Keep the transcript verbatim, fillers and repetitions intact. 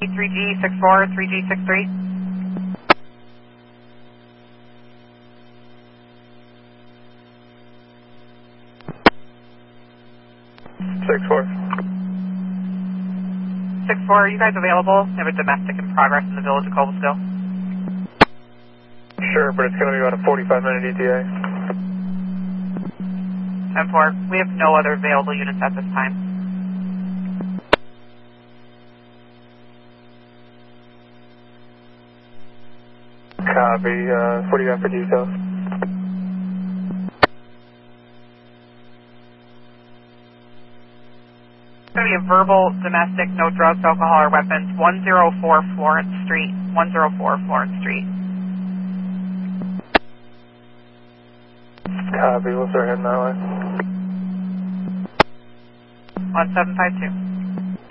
three G six four, three G six three. six four. six four, are you guys available? We have a domestic in progress in the village of Cobblestone. Sure, but it's going to be about a forty-five minute E T A. ten four, we have no other available units at this time. Copy, uh, what do you got for details? It's going to be a verbal, domestic, no drugs, alcohol, or weapons, one oh four Florence Street, one oh four Florence Street. Copy, we'll start heading that way. one seven five two.